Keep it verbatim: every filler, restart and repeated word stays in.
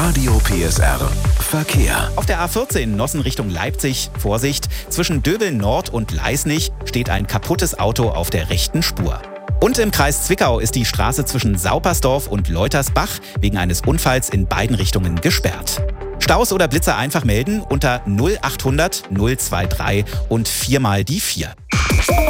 Radio P S R Verkehr. Auf der A vierzehn Nossen Richtung Leipzig, Vorsicht, zwischen Döbeln Nord und Leisnig steht ein kaputtes Auto auf der rechten Spur. Und im Kreis Zwickau ist die Straße zwischen Saupersdorf und Leutersbach wegen eines Unfalls in beiden Richtungen gesperrt. Staus oder Blitzer einfach melden unter null achthundert null drei drei und viermal die vier.